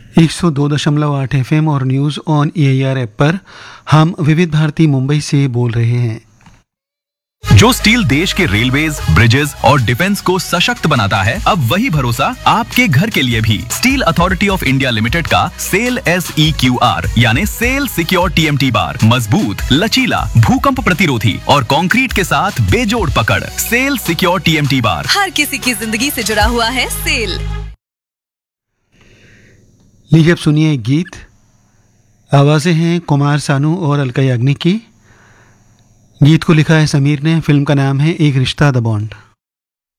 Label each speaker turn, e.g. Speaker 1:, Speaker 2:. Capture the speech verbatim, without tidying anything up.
Speaker 1: एक सौ दो दशमलव आठ एफ एम और news on A I R app पर हम विविध भारती मुंबई से बोल रहे हैं।
Speaker 2: जो स्टील देश के रेलवेज, ब्रिजेस और डिफेंस को सशक्त बनाता है, अब वही भरोसा आपके घर के लिए भी। Steel authority of India limited का cell S E Q R यानी cell secure T M T bar मजबूत, लचीला, भूकंप प्रतिरोधी और कंक्रीट के साथ बेजोड़ पकड़। Cell secure T M T bar
Speaker 3: हर किसी की जिंदगी से जुड़ा हुआ है। सेल।
Speaker 1: लीजिए अब सुनिए एक गीत। आवाज़ें हैं कुमार सानू और अलका याग्निक की। गीत को लिखा है समीर ने। फिल्म का नाम है एक रिश्ता द बॉन्ड।